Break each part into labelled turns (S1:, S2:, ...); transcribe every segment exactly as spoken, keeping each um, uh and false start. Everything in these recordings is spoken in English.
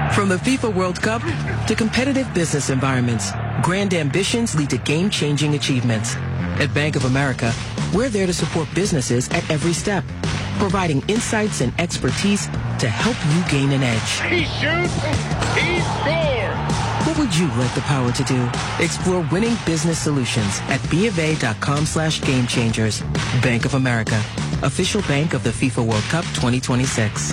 S1: From the FIFA World Cup to competitive business environments, grand ambitions lead to game-changing achievements. At Bank of America, we're there to support businesses at every step, providing insights and expertise to help you gain an edge.
S2: He shoots, he scores!
S1: What would you like the power to do? Explore winning business solutions at BofA.com slash game changers. Bank of America, official bank of the FIFA World Cup twenty twenty-six.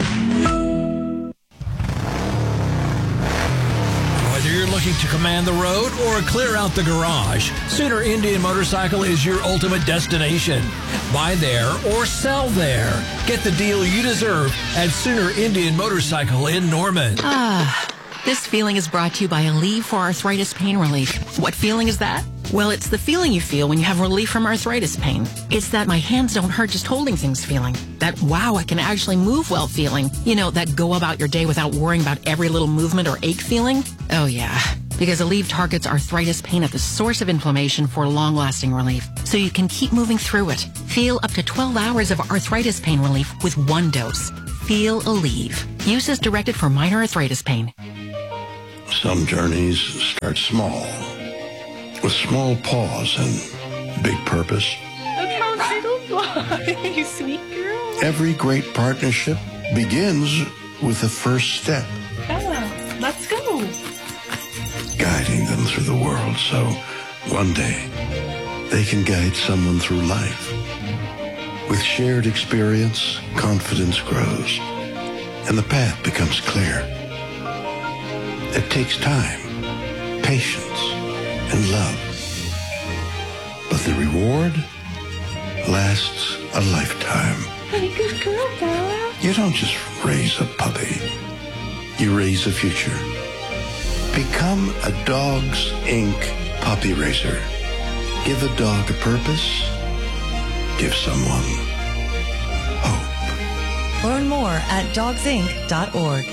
S3: You're looking to command the road or clear out the garage, Sooner Indian Motorcycle is your ultimate destination. Buy there or sell there. Get the deal you deserve at Sooner Indian Motorcycle in Norman.
S4: Ah, this feeling is brought to you by Aleve for Arthritis Pain Relief. What feeling is that? Well, it's the feeling you feel when you have relief from arthritis pain. It's that my hands don't hurt just holding things feeling. That, wow, I can actually move well feeling. You know, that go about your day without worrying about every little movement or ache feeling. Oh, yeah. Because Aleve targets arthritis pain at the source of inflammation for long-lasting relief, so you can keep moving through it. Feel up to twelve hours of arthritis pain relief with one dose. Feel Aleve. Use as directed for minor arthritis pain.
S5: Some journeys start small, with small pause and big purpose.
S6: Look how Skittles fly, you sweet girl.
S5: Every great partnership begins with the first step.
S6: Bella, let's go.
S5: Guiding them through the world so one day they can guide someone through life. With shared experience, confidence grows, and the path becomes clear. It takes time, patience, and love. But the reward lasts a lifetime.
S6: Hey, good girl, Bella.
S5: You don't just raise a puppy. You raise a future. Become a Dogs Incorporated puppy raiser. Give a dog a purpose. Give someone hope.
S7: Learn more at dogs inc dot org.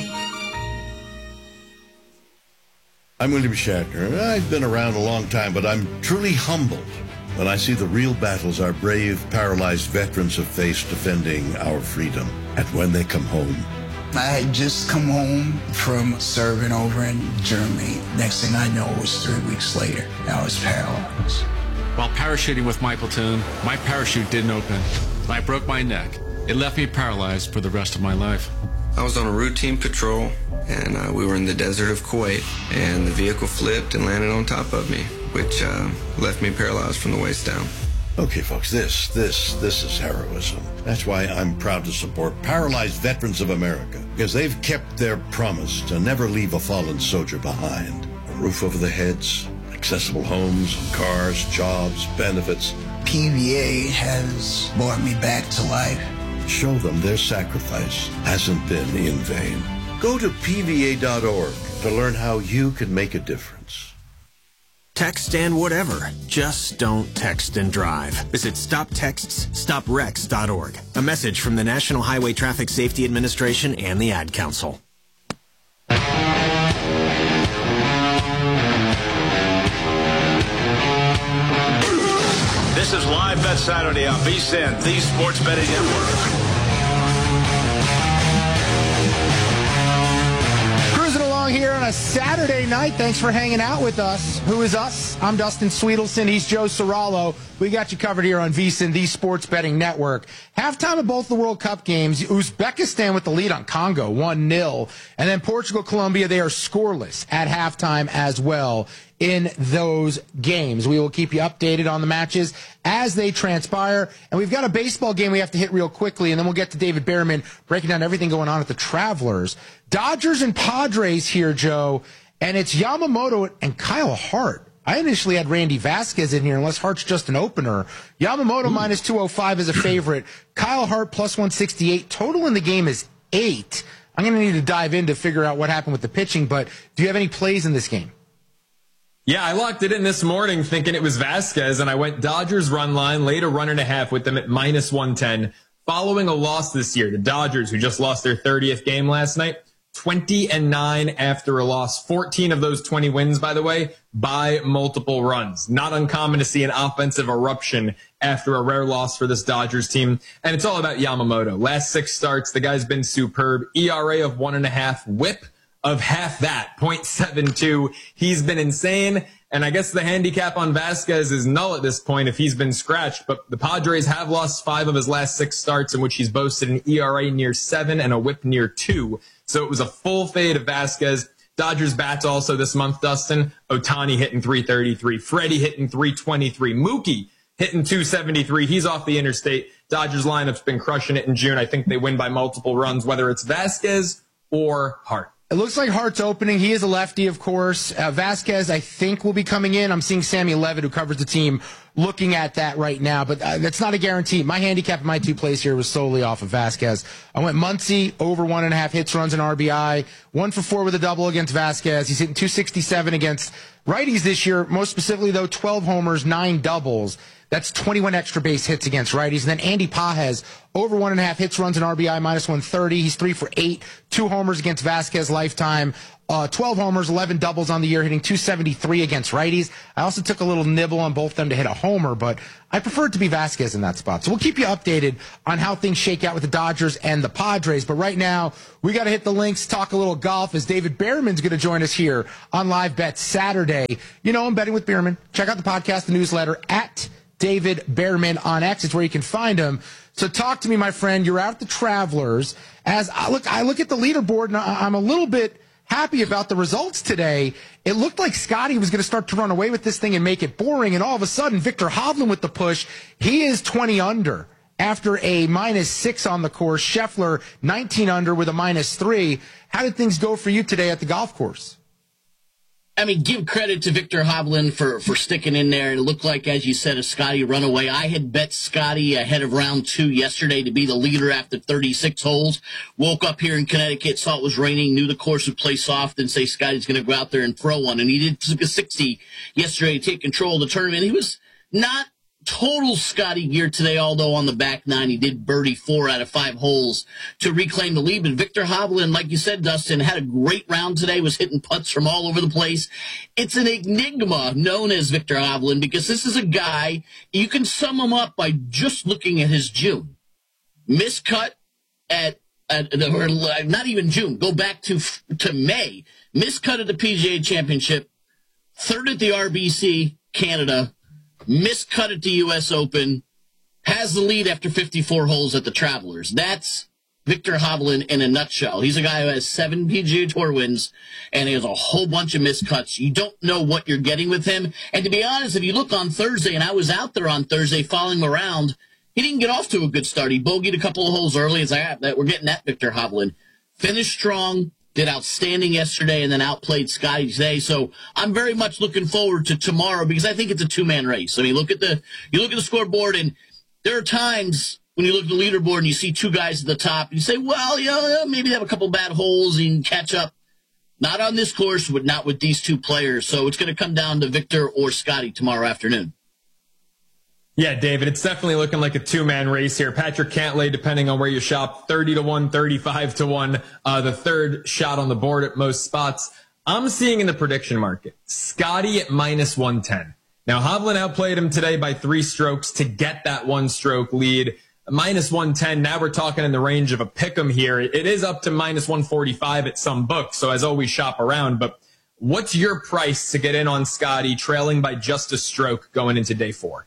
S8: I'm William Shatner. I've been around a long time, but I'm truly humbled when I see the real battles our brave, paralyzed veterans have faced defending our freedom. And when they come home,
S9: I had just come home from serving over in Germany. Next thing I know, it was three weeks later. I was paralyzed.
S10: While parachuting with my platoon, my parachute didn't open. I broke my neck. It left me paralyzed for the rest of my life.
S11: I was on a routine patrol, and uh, we were in the desert of Kuwait, and the vehicle flipped and landed on top of me, which uh, left me paralyzed from the waist down.
S8: Okay, folks, this, this, this is heroism. That's why I'm proud to support Paralyzed Veterans of America, because they've kept their promise to never leave a fallen soldier behind. A roof over their heads, accessible homes, cars, jobs, benefits.
S9: P V A has brought me back to life.
S8: Show them their sacrifice hasn't been in vain. Go to P V A dot org to learn how you can make a difference.
S12: Text and whatever. Just don't text and drive. Visit stop texts stop wrecks dot org. A message from the National Highway Traffic Safety Administration and the Ad Council.
S13: This is Live Bet Saturday on V S I N, the Sports Betting Network.
S14: Here on a Saturday night. Thanks for hanging out with us. Who is us? I'm Dustin Sweetelson. He's Joe Serralo. We got you covered here on V S I N, the Sports Betting Network. Halftime of both the World Cup games, Uzbekistan with the lead on Congo, one nil. And then Portugal, Colombia, they are scoreless at halftime as well in those games. We will keep you updated on the matches as they transpire. And we've got a baseball game we have to hit real quickly, and then we'll get to David Behrman breaking down everything going on at the Travelers. Dodgers and Padres here, Joe, and it's Yamamoto and Kyle Hart. I initially had Randy Vasquez in here, unless Hart's just an opener. Yamamoto Ooh. minus two oh five is a favorite. Kyle Hart plus one sixty-eight. Total in the game is eight. I'm going to need to dive in to figure out what happened with the pitching, but do you have any plays in this game?
S15: Yeah, I locked it in this morning thinking it was Vasquez, and I went Dodgers run line, laid a run and a half with them at minus one ten. Following a loss this year, the Dodgers, who just lost their thirtieth game last night, twenty and nine after a loss. fourteen of those twenty wins, by the way, by multiple runs. Not uncommon to see an offensive eruption after a rare loss for this Dodgers team. And it's all about Yamamoto. Last six starts, the guy's been superb. E R A of one and a half, whip of half that, point seven two. He's been insane. And I guess the handicap on Vasquez is null at this point if he's been scratched. But the Padres have lost five of his last six starts in which he's boasted an E R A near seven and a whip near two. So it was a full fade of Vasquez. Dodgers bats also this month, Dustin. Ohtani hitting three thirty-three. Freddie hitting three twenty-three. Mookie hitting two seventy-three. He's off the interstate. Dodgers lineup's been crushing it in June. I think they win by multiple runs, whether it's Vasquez or Hart.
S14: It looks like Hart's opening. He is a lefty, of course. Uh, Vasquez, I think, will be coming in. I'm seeing Sammy Levitt, who covers the team, looking at that right now. But uh, that's not a guarantee. My handicap in my two plays here was solely off of Vasquez. I went Muncy, over one and a half hits, runs, and R B I. One for four with a double against Vasquez. He's hitting two sixty-seven against righties this year. Most specifically, though, twelve homers, nine doubles. That's twenty-one extra base hits against righties. And then Andy Pages, over one and a half hits, runs, and R B I, minus one thirty. He's three for eight, two homers against Vasquez lifetime, uh, twelve homers, eleven doubles on the year, hitting two seventy-three against righties. I also took a little nibble on both of them to hit a homer, but I prefer it to be Vasquez in that spot. So we'll keep you updated on how things shake out with the Dodgers and the Padres. But right now, we got to hit the links, talk a little golf, as David Behrman's going to join us here on Live Bet Saturday. You know, I'm betting with Behrman. Check out the podcast, the newsletter, at David Behrman on X. It's where you can find him. So talk to me, my friend. You're out at the Travelers. As I look, I look at the leaderboard, and I'm a little bit happy about the results today. It looked like Scotty was going to start to run away with this thing and make it boring, and all of a sudden, Victor Hovland with the push. He is twenty under after a minus six on the course. Scheffler, nineteen under with a minus three. How did things go for you today at the golf course?
S16: I mean, give credit to Victor Hovland for, for sticking in there. It looked like, as you said, a Scotty runaway. I had bet Scotty ahead of round two yesterday to be the leader after thirty-six holes. Woke up here in Connecticut, saw it was raining, knew the course would play soft, and say Scotty's going to go out there and throw one. And he did took a sixty yesterday to take control of the tournament. He was not total Scotty gear today, although on the back nine he did birdie four out of five holes to reclaim the lead. But Victor Hovland, like you said, Dustin, had a great round today, was hitting putts from all over the place. It's an enigma known as Victor Hovland because this is a guy, you can sum him up by just looking at his June. Miscut at, at or not even June, go back to to May. Miscut at the P G A Championship, third at the R B C Canada, miscut at the U S Open, has the lead after fifty-four holes at the Travelers. That's Victor Hovland in a nutshell. He's a guy who has seven P G A Tour wins, and he has a whole bunch of miscuts. You don't know what you're getting with him. And to be honest, if you look on Thursday, and I was out there on Thursday following him around, he didn't get off to a good start. He bogeyed a couple of holes early. It's like, ah, we're getting that Victor Hovland. Finished strong. Did outstanding yesterday and then outplayed Scotty today. So I'm very much looking forward to tomorrow because I think it's a two-man race. I mean, look at the you look at the scoreboard, and there are times when you look at the leaderboard and you see two guys at the top, and you say, well, you know, maybe they have a couple bad holes and you can catch up. Not on this course, but not with these two players. So it's going to come down to Victor or Scotty tomorrow afternoon.
S15: Yeah, David, it's definitely looking like a two-man race here. Patrick Cantlay, depending on where you shop, thirty to one, thirty-five to one, uh, the third shot on the board at most spots. I'm seeing in the prediction market, Scotty at minus one ten. Now, Hovland outplayed him today by three strokes to get that one-stroke lead. minus one ten, now we're talking in the range of a pick'em here. It is up to minus one forty-five at some books, so as always, shop around. But what's your price to get in on Scotty, trailing by just a stroke going into day four?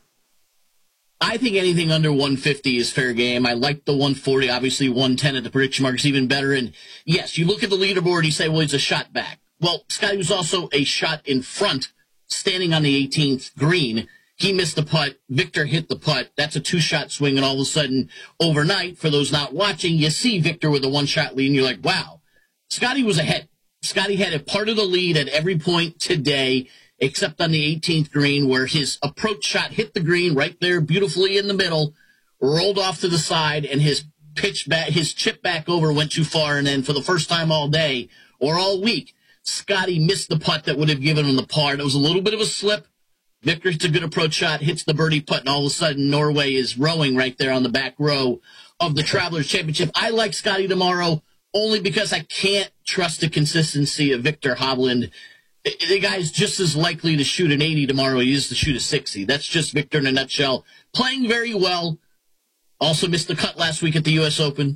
S16: I think anything under one fifty is fair game. I like the one forty, obviously one ten at the prediction mark is even better. And yes, you look at the leaderboard and you say, well, he's a shot back. Well, Scotty was also a shot in front, standing on the eighteenth green. He missed the putt. Victor hit the putt. That's a two-shot swing, and all of a sudden, overnight, for those not watching, you see Victor with a one-shot lead, and you're like, wow. Scotty was ahead. Scotty had a part of the lead at every point today, except on the eighteenth green, where his approach shot hit the green right there beautifully in the middle, rolled off to the side, and his pitch back, his chip back over went too far, and then for the first time all day, or all week, Scotty missed the putt that would have given him the par. It was a little bit of a slip. Victor hits a good approach shot, hits the birdie putt, and all of a sudden Norway is rowing right there on the back row of the Travelers Championship. I like Scotty tomorrow only because I can't trust the consistency of Victor Hovland. The guy's just as likely to shoot an eighty tomorrow as he is to shoot a sixty. That's just Victor in a nutshell. Playing very well. Also missed the cut last week at the U S Open.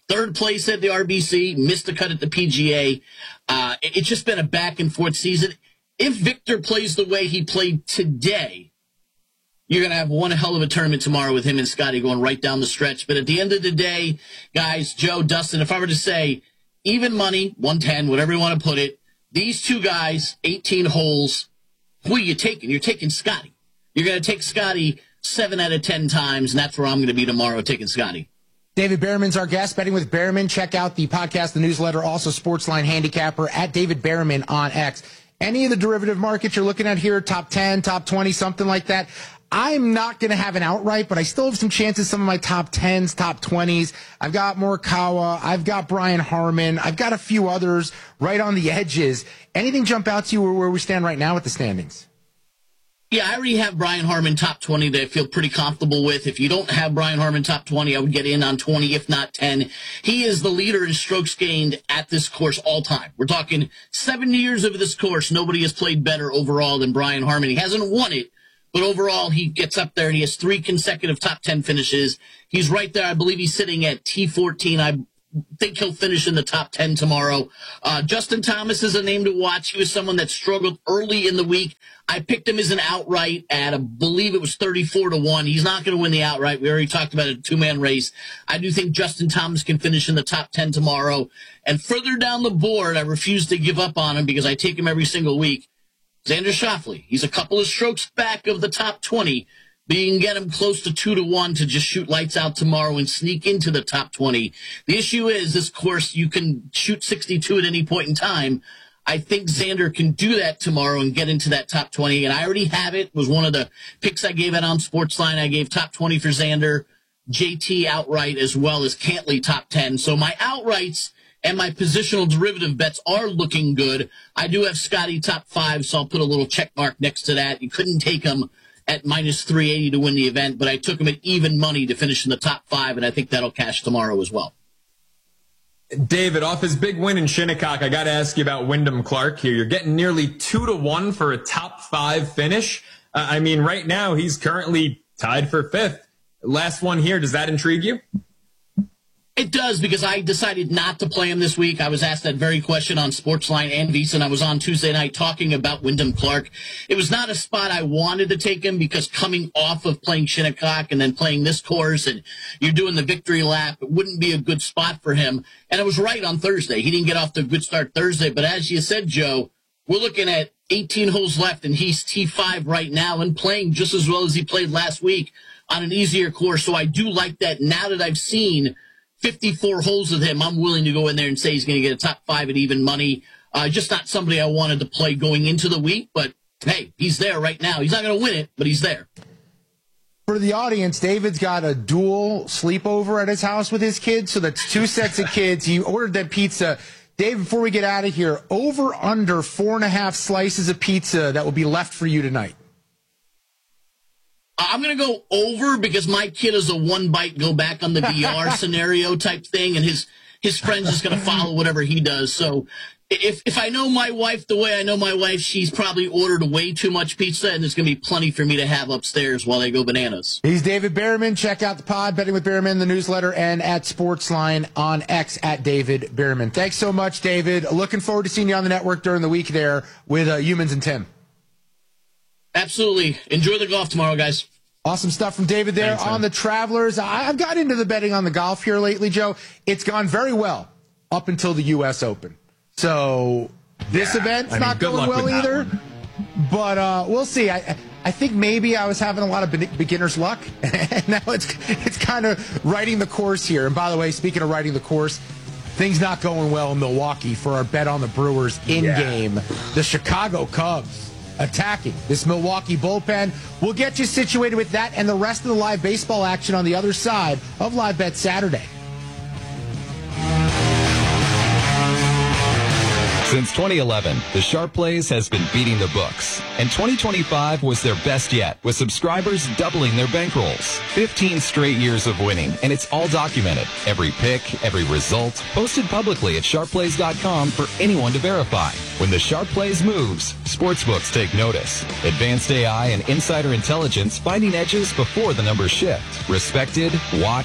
S16: Third place at the R B C, missed the cut at the P G A. Uh, it, it's just been a back-and-forth season. If Victor plays the way he played today, you're going to have one hell of a tournament tomorrow with him and Scotty going right down the stretch. But at the end of the day, guys, Joe, Dustin, if I were to say even money, one ten, whatever you want to put it, these two guys, eighteen holes, who are you taking? You're taking Scotty. You're going to take Scotty seven out of ten times, and that's where I'm going to be tomorrow, taking Scotty.
S14: David Behrman's our guest, Betting with Behrman. Check out the podcast, the newsletter, also Sportsline Handicapper at David Behrman on X. Any of the derivative markets you're looking at here, top ten, top twenty, something like that, I'm not going to have an outright, but I still have some chances, some of my top tens, top twenties. I've got Morikawa. I've got Brian Harman. I've got a few others right on the edges. Anything jump out to you where, where we stand right now with the standings?
S16: Yeah, I already have Brian Harman top twenty that I feel pretty comfortable with. If you don't have Brian Harman top twenty, I would get in on twenty, if not ten. He is the leader in strokes gained at this course all time. We're talking seven years of this course. Nobody has played better overall than Brian Harman. He hasn't won it, but overall he gets up there and he has three consecutive top ten finishes. He's right there. I believe he's sitting at T fourteen. I think he'll finish in the top ten tomorrow. Uh, Justin Thomas is a name to watch. He was someone that struggled early in the week. I picked him as an outright at, I believe it was thirty-four to one. He's not going to win the outright. We already talked about it, a two-man race. I do think Justin Thomas can finish in the top ten tomorrow. And further down the board, I refuse to give up on him because I take him every single week. Xander Schauffele. He's a couple of strokes back of the top twenty, but you can get him close to two to one to just shoot lights out tomorrow and sneak into the top twenty. The issue is this course, you can shoot sixty-two at any point in time. I think Xander can do that tomorrow and get into that top twenty, and I already have it. It was one of the picks I gave out on Sportsline. I gave top twenty for Xander, J T outright, as well as Cantley top ten. So my outrights and my positional derivative bets are looking good. I do have Scotty top five, so I'll put a little check mark next to that. You couldn't take him at minus three eighty to win the event, but I took him at even money to finish in the top five, and I think that'll cash tomorrow as well.
S15: David, off his big win in Shinnecock, I got to ask you about Wyndham Clark here. You're getting nearly two to one for a top five finish. Uh, I mean, right now he's currently tied for fifth. Last one here. Does that intrigue you?
S16: It does, because I decided not to play him this week. I was asked that very question on Sportsline and VSiN. I was on Tuesday night talking about Wyndham Clark. It was not a spot I wanted to take him because coming off of playing Shinnecock and then playing this course and you're doing the victory lap, it wouldn't be a good spot for him. And I was right on Thursday. He didn't get off to a good start Thursday. But as you said, Joe, we're looking at eighteen holes left, and he's T five right now and playing just as well as he played last week on an easier course. So I do like that. Now that I've seen fifty-four holes with him, I'm willing to go in there and say he's going to get a top five at even money. Uh, just not somebody I wanted to play going into the week, but hey, he's there right now. He's not going to win it, but he's there.
S14: For the audience, David's got a dual sleepover at his house with his kids, so that's two sets of kids. He ordered that pizza. Dave, before we get out of here, over under four and a half slices of pizza that will be left for you tonight.
S16: I'm going to go over because my kid is a one bite, go back on the V R scenario type thing, and his his friend's just going to follow whatever he does. So if if I know my wife the way I know my wife, she's probably ordered way too much pizza, and there's going to be plenty for me to have upstairs while they go bananas.
S14: He's David Behrman. Check out the pod, Betting with Behrman, the newsletter, and at Sportsline on X at David Behrman. Thanks so much, David. Looking forward to seeing you on the network during the week there with uh, Humans and Tim.
S16: Absolutely. Enjoy the golf tomorrow, guys.
S14: Awesome stuff from David there. Thanks, on the Travelers. I, I've got into the betting on the golf here lately, Joe. It's gone very well up until the U S Open. So this yeah, event's I mean, not going well either. But uh, we'll see. I I think maybe I was having a lot of beginner's luck. And now it's it's kind of writing the course here. And by the way, speaking of writing the course, things not going well in Milwaukee for our bet on the Brewers in-game. Yeah. The Chicago Cubs attacking this Milwaukee bullpen. We'll get you situated with that and the rest of the live baseball action on the other side of Live Bet Saturday.
S17: Since twenty eleven, the Sharp Plays has been beating the books, and twenty twenty-five was their best yet, with subscribers doubling their bankrolls. fifteen straight years of winning, and it's all documented. Every pick, every result, posted publicly at sharp plays dot com for anyone to verify. When the Sharp Plays moves, sportsbooks take notice. Advanced A I and insider intelligence finding edges before the numbers shift. Respected, watched,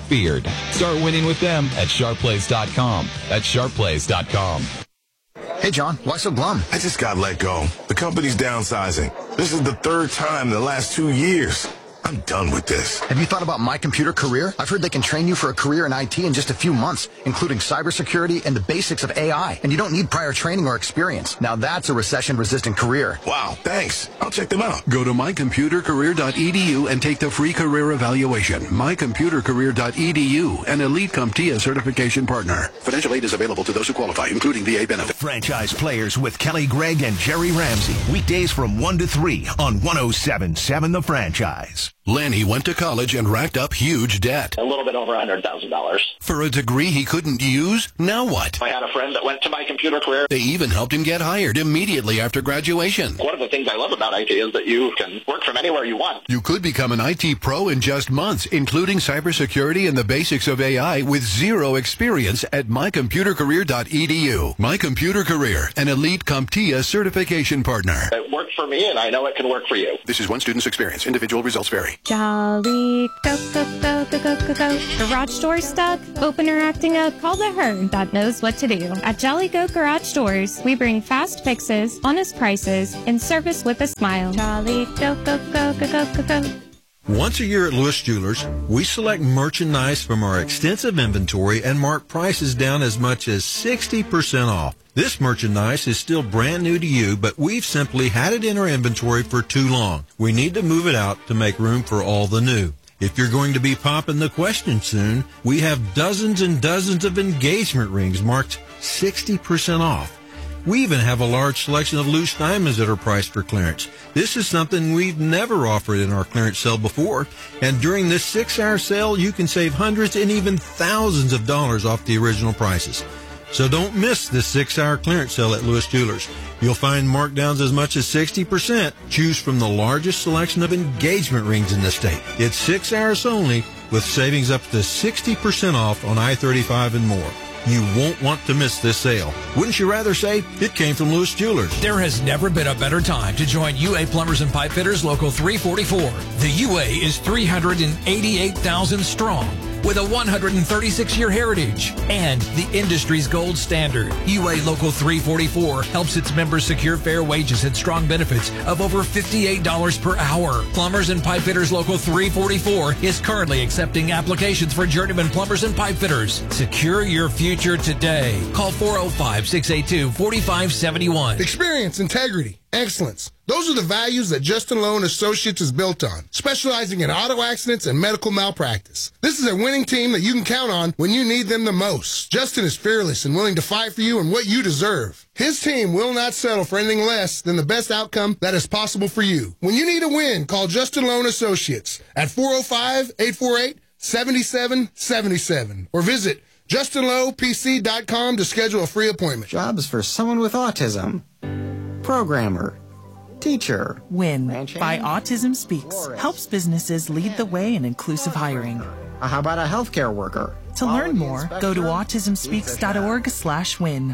S17: Beard. Start winning with them at sharp plays dot com. That's sharp plays dot com.
S18: Hey, John, why so glum?
S19: I just got let go. The company's downsizing. This is the third time in the last two years. I'm done with this.
S18: Have you thought about My Computer Career? I've heard they can train you for a career in I T in just a few months, including cybersecurity and the basics of A I. And you don't need prior training or experience. Now that's a recession-resistant career.
S19: Wow, thanks. I'll check them out.
S20: Go to my computer career dot e d u and take the free career evaluation. my computer career dot e d u, an Elite CompTIA certification partner. Financial aid is available to those who qualify, including V A benefit.
S21: Franchise Players with Kelly Gregg and Jerry Ramsey. Weekdays from one to three on one oh seven point seven The Franchise.
S20: Lanny went to college and racked up huge debt.
S22: A little bit over one hundred thousand dollars.
S20: For a degree he couldn't use? Now what?
S22: I had a friend that went to My Computer Career.
S20: They even helped him get hired immediately after graduation.
S22: One of the things I love about I T is that you can work from anywhere you want.
S20: You could become an I T pro in just months, including cybersecurity and the basics of A I with zero experience at my computer career dot e d u. My Computer Career, an Elite CompTIA certification partner.
S22: It worked for me, and I know it can work for you.
S20: This is one student's experience. Individual results vary.
S23: Jolly, go, go, go, go, go, go, go. Garage door stuck? Open or acting up? Call the herd that knows what to do. At Jolly Go Garage Doors, we bring fast fixes, honest prices, and service with a smile. Jolly, go, go, go, go, go, go, go.
S24: Once a year at Lewis Jewelers, we select merchandise from our extensive inventory and mark prices down as much as sixty percent off. This merchandise is still brand new to you, but we've simply had it in our inventory for too long. We need to move it out to make room for all the new. If you're going to be popping the question soon, we have dozens and dozens of engagement rings marked sixty percent off. We even have a large selection of loose diamonds that are priced for clearance. This is something we've never offered in our clearance sale before, and during this six-hour sale, you can save hundreds and even thousands of dollars off the original prices. So don't miss this six-hour clearance sale at Lewis Jewelers. You'll find markdowns as much as sixty percent. Choose from the largest selection of engagement rings in the state. It's six hours only, with savings up to sixty percent off on I thirty-five and more. You won't want to miss this sale. Wouldn't you rather say it came from Lewis Jewelers?
S3: There has never been a better time to join U A Plumbers and Pipe Fitters Local three forty-four. The U A is three hundred eighty-eight thousand strong, with a one hundred thirty-six year heritage and the industry's gold standard. U A Local three forty-four helps its members secure fair wages and strong benefits of over fifty-eight dollars per hour. Plumbers and Pipe Fitters Local three forty-four is currently accepting applications for journeyman plumbers and pipe fitters. Secure your future today. Call four oh five, six eight two, four five seven one.
S25: Experience, integrity, excellence. Those are the values that Justin Lowe and Associates is built on, specializing in auto accidents and medical malpractice. This is a winning team that you can count on when you need them the most. Justin is fearless and willing to fight for you and what you deserve. His team will not settle for anything less than the best outcome that is possible for you. When you need a win, call Justin Lowe and Associates at four oh five, eight four eight, seven seven seven seven or visit justin lowe p c dot com to schedule a free appointment.
S26: Jobs for someone with autism. Programmer. Teacher.
S27: WIN by Autism Speaks helps businesses lead the way in inclusive hiring.
S26: Uh, how about a healthcare worker?
S27: To learn more, go to autism speaks dot org slash win.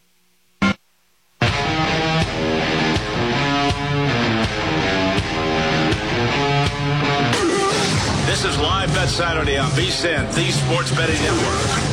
S13: This is Live Bet Saturday on V S I N, the Sports Betting Network.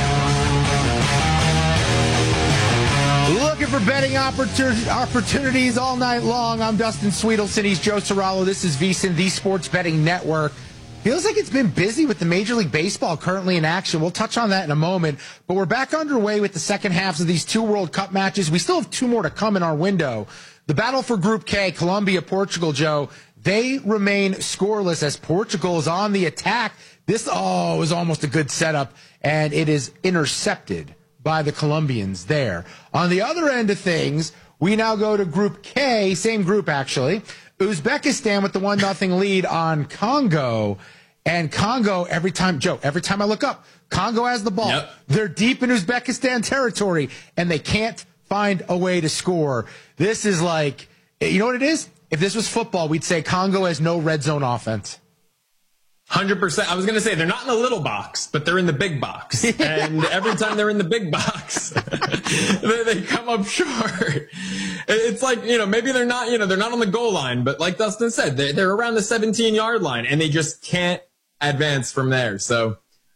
S14: Looking for betting opportun- opportunities all night long. I'm Dustin Sweetelson. He's Joe Serralo. This is V S I N, the Sports Betting Network. Feels like it's been busy with the Major League Baseball currently in action. We'll touch on that in a moment. But we're back underway with the second halves of these two World Cup matches. We still have two more to come in our window. The battle for Group K, Colombia, Portugal, Joe, they remain scoreless as Portugal is on the attack. This, oh, was almost a good setup, and it is intercepted by the Colombians there. On the other end of things, we now go to Group K, same group actually. Uzbekistan with the one nothing lead on Congo. And Congo, every time, Joe, every time I look up, Congo has the ball. Yep. They're deep in Uzbekistan territory, and they can't find a way to score. This is like, you know what it is? If this was football, we'd say Congo has no red zone offense.
S15: one hundred percent. I was going to say they're not in the little box, but they're in the big box. And every time they're in the big box, they, they come up short. It's like, you know, maybe they're not, you know, they're not on the goal line, but like Dustin said, they're, they're around the seventeen yard line and they just can't advance from there. So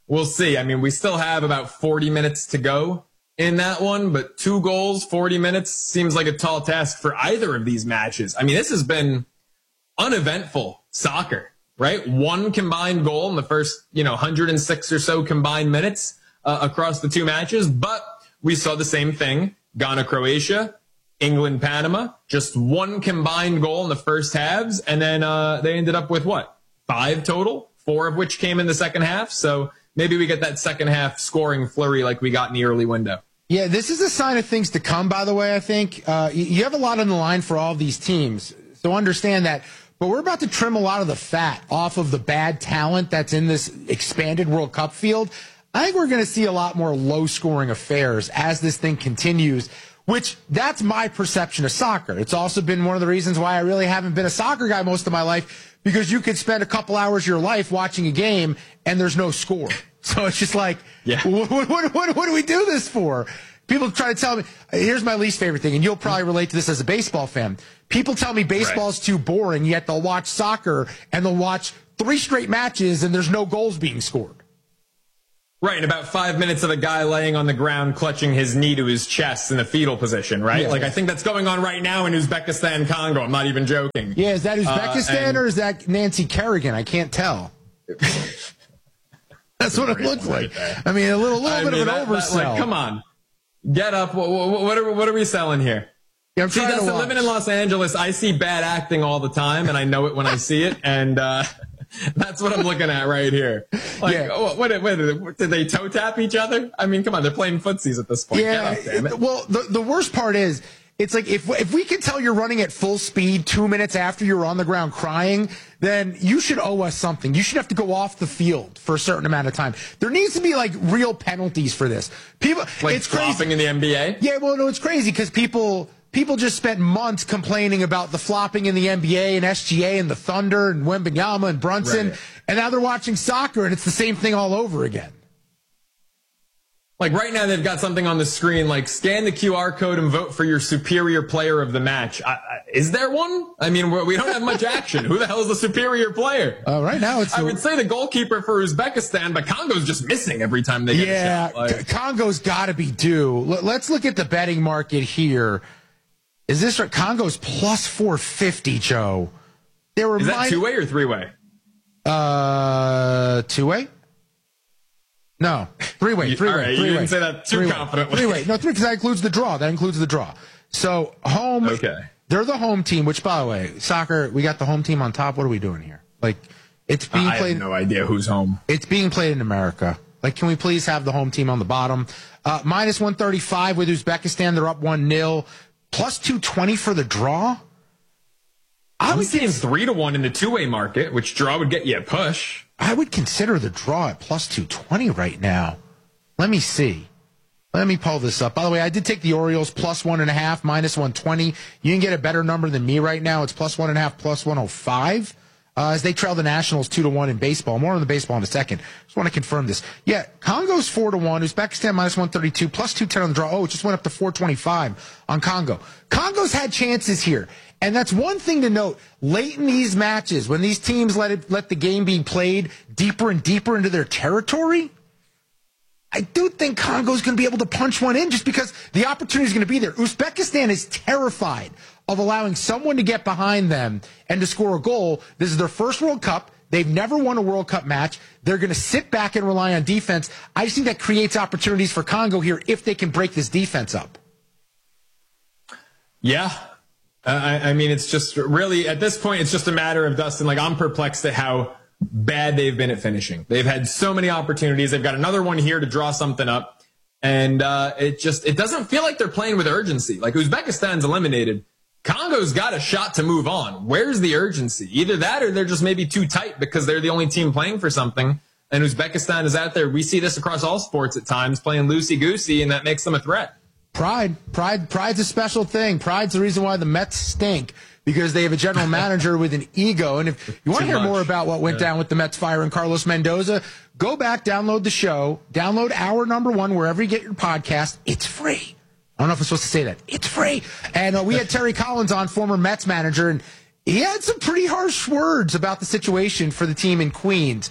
S15: we'll see. I mean, we still have about forty minutes to go in that one, but two goals, forty minutes seems like a tall task for either of these matches. I mean, this has been uneventful soccer, right? One combined goal in the first, you know, one hundred six or so combined minutes uh, across the two matches, but we saw the same thing. Ghana, Croatia, England, Panama, just one combined goal in the first halves. And then uh, they ended up with what? Five total, four of which came in the second half. So maybe we get that second half scoring flurry like we got in the early window.
S14: Yeah, this is a sign of things to come, by the way, I think. Uh, you have a lot on the line for all of these teams, so understand that. But we're about to trim a lot of the fat off of the bad talent that's in this expanded World Cup field. I think we're going to see a lot more low-scoring affairs as this thing continues, which that's my perception of soccer. It's also been one of the reasons why I really haven't been a soccer guy most of my life, because you could spend a couple hours of your life watching a game and there's no score. So it's just like, yeah. what, what, what, what do we do this for? People try to tell me, here's my least favorite thing, and you'll probably relate to this as a baseball fan. People tell me baseball's right. too boring, yet they'll watch soccer and they'll watch three straight matches and there's no goals being scored.
S15: Right, and about five minutes of a guy laying on the ground clutching his knee to his chest in a fetal position, right? Yeah. Like, I think that's going on right now in Uzbekistan, Congo. I'm not even joking.
S14: Yeah, is that Uzbekistan uh, and, or is that Nancy Kerrigan? I can't tell. That's what it looks like. Right I mean, a little, little bit mean, of an that, oversell. That, like,
S15: come on. Get up. What, what, are, what are we selling here?
S14: Yeah, I'm
S15: see, Dustin, living in Los Angeles, I see bad acting all the time, and I know it when I see it, and uh, that's what I'm looking at right here. Like, yeah. what, what, what, what, did they toe tap each other? I mean, come on, they're playing footsies at this point.
S14: Yeah.
S15: Get up, damn it.
S14: Well, the, the worst part is, it's like if if we can tell you're running at full speed two minutes after you're on the ground crying, then you should owe us something. You should have to go off the field for a certain amount of time. There needs to be like real penalties for this. People,
S15: like
S14: it's crazy.
S15: Flopping in the N B A?
S14: Yeah, well, no, it's crazy because people people just spent months complaining about the flopping in the N B A and S G A and the Thunder and Wembanyama and Brunson, right. and now they're watching soccer and it's the same thing all over again.
S15: Like right now, they've got something on the screen like scan the Q R code and vote for your superior player of the match. I, I, is there one? I mean, we're, we don't have much action. Who the hell is the superior player?
S14: Uh, right now, it's.
S15: I the, would say the goalkeeper for Uzbekistan, but Congo's just missing every time they get
S14: yeah,
S15: a shot. Like,
S14: Congo's got to be due. L- let's look at the betting market here. Is this right? Congo's plus four fifty, Joe. They were
S15: is that min- two way or three way?
S14: Uh, two way. No, three-way, three-way,
S15: right,
S14: three-way.
S15: You didn't say that too
S14: three-way,
S15: confidently.
S14: Three-way. No, three, because that includes the draw. That includes the draw. So, home,
S15: okay.
S14: They're the home team, which, by the way, soccer, we got the home team on top. What are we doing here? Like, it's being
S15: I
S14: played.
S15: I have no idea who's home.
S14: It's being played in America. Like, can we please have the home team on the bottom? Uh, minus one thirty-five with Uzbekistan. They're up one nil. Plus two twenty for the draw.
S15: I was seeing three to one in the two-way market, which draw would get you a push.
S14: I would consider the draw at plus two twenty right now. Let me see. Let me pull this up. By the way, I did take the Orioles plus one and a half, minus one twenty. You can get a better number than me right now. It's plus one and a half, plus one oh five. Uh, as they trail the Nationals two to one in baseball. More on the baseball in a second. Just want to confirm this. Yeah, Congo's four to one. Uzbekistan minus one thirty-two, plus two ten on the draw. Oh, it just went up to four twenty-five on Congo. Congo's had chances here. And that's one thing to note. Late in these matches, when these teams let it, let the game be played deeper and deeper into their territory, I do think Congo's going to be able to punch one in just because the opportunity is going to be there. Uzbekistan is terrified of allowing someone to get behind them and to score a goal. This is their first World Cup. They've never won a World Cup match. They're going to sit back and rely on defense. I just think that creates opportunities for Congo here if they can break this defense up.
S15: Yeah. Uh, I, I mean, it's just really, at this point, it's just a matter of, Dustin, like, I'm perplexed at how bad they've been at finishing. They've had so many opportunities. They've got another one here to draw something up. And uh, it just, it doesn't feel like they're playing with urgency. Like, Uzbekistan's eliminated. Congo's got a shot to move on. Where's the urgency? Either that or they're just maybe too tight because they're the only team playing for something. And Uzbekistan is out there. We see this across all sports at times, playing loosey-goosey, and that makes them a threat.
S14: Pride. Pride. Pride's a special thing. Pride's the reason why the Mets stink, because they have a general manager with an ego. And if you want to hear much. more about what went yeah. down with the Mets firing Carlos Mendoza, go back, download the show, download our number one wherever you get your podcast. It's free. I don't know if I'm supposed to say that. It's free. And uh, we had Terry Collins on, former Mets manager, and he had some pretty harsh words about the situation for the team in Queens.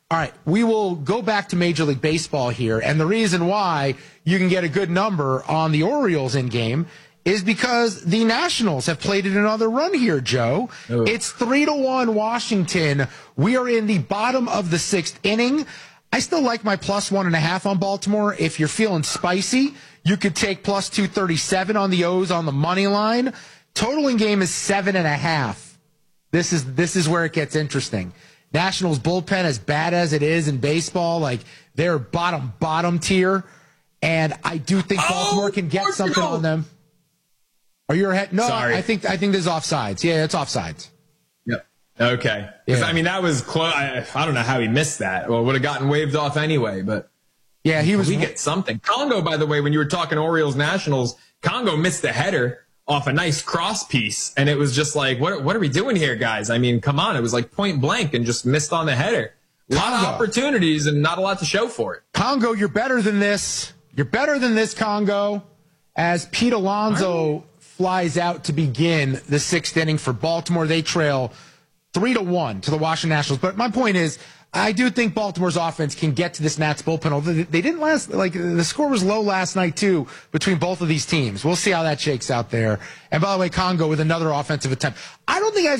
S14: All right, we will go back to Major League Baseball here, and the reason why you can get a good number on the Orioles in game is because the Nationals have played it another run here, Joe. Ugh. It's three to one Washington. We are in the bottom of the sixth inning. I still like my plus one and a half on Baltimore. If you're feeling spicy, you could take plus two thirty-seven on the O's on the money line. Total in game is seven and a half. This is this is where it gets interesting. Nationals bullpen, as bad as it is in baseball, like they're bottom, bottom tier. And I do think Baltimore oh, can get something on them. Are you ahead? No, Sorry. I think I think there's offsides. Yeah, it's offsides.
S15: Yep. Okay. Yeah. I mean, that was close. I, I don't know how he missed that. Well, would have gotten waved off anyway, but
S14: yeah, he was.
S15: We get something. Congo, by the way, when you were talking Orioles Nationals, Congo missed the header off a nice cross piece, and it was just like, what what are we doing here, guys? I mean, come on, it was like point blank and just missed on the header. A lot Congo. of opportunities and not a lot to show for it.
S14: Congo, you're better than this. You're better than this, Congo. As Pete Alonso flies out to begin the sixth inning for Baltimore, they trail three to one to the Washington Nationals. But my point is, I do think Baltimore's offense can get to this Nats bullpen. Although they didn't last, like the score was low last night too between both of these teams. We'll see how that shakes out there. And by the way, Congo with another offensive attempt. I don't think I've